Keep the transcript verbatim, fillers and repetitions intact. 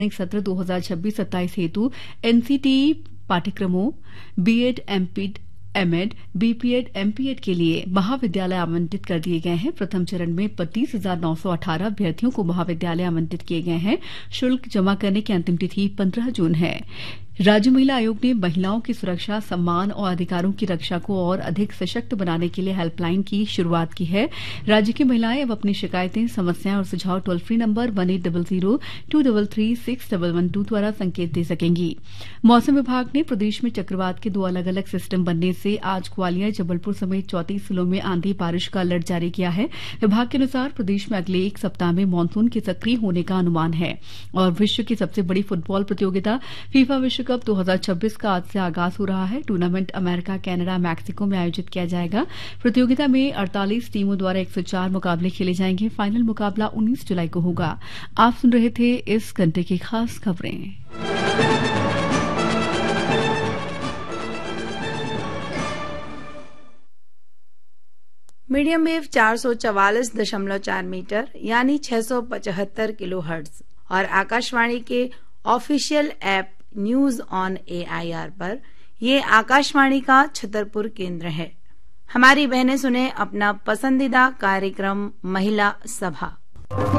सत्र दो हज़ार छब्बीस सत्ताईस हेतु एनसीटी पाठ्यक्रमों बीएड, एमपीड, एमएड, बीपीएड, एमपीएड के लिए महाविद्यालय आवंटित कर दिए गए हैं। प्रथम चरण में बत्तीस हजार नौ सौ अठारह अभ्यर्थियों को महाविद्यालय आवंटित किए गए हैं। शुल्क जमा करने की अंतिम तिथि पंद्रह जून है। राज्य महिला आयोग ने महिलाओं की सुरक्षा, सम्मान और अधिकारों की रक्षा को और अधिक सशक्त बनाने के लिए हेल्पलाइन की शुरुआत की है। राज्य की महिलाएं अब अपनी शिकायतें, समस्याएं और सुझाव toll free number one eight zero zero to three three six one one two द्वारा संकेत दे सकेंगी। मौसम विभाग ने प्रदेश में चक्रवात के दो अलग अलग सिस्टम बनने से आज ग्वालियर, जबलपुर समेत चौंतीस जिलों में आंधी बारिश का अलर्ट जारी किया है। विभाग के अनुसार प्रदेश में अगले एक सप्ताह में मानसून के सक्रिय होने का अनुमान है और विश्व की सबसे बड़ी फुटबॉल प्रतियोगिता फीफा विश्व कप दो हज़ार छब्बीस का आज से आगाज हो रहा है। टूर्नामेंट अमेरिका, कनाडा, मैक्सिको में आयोजित किया जाएगा। प्रतियोगिता में अड़तालीस टीमों द्वारा एक सौ चार मुकाबले खेले जाएंगे। फाइनल मुकाबला उन्नीस जुलाई को होगा। आप सुन रहे थे इस घंटे की खास खबरें। मीडियम वेव चार सौ चवालीस दशमलव चार मीटर यानी छह सौ पचहत्तर किलो हर्ट्ज और आकाशवाणी के official app news on AIR पर ये आकाशवाणी का छतरपुर केंद्र है। हमारी बहनें सुने अपना पसंदीदा कार्यक्रम महिला सभा।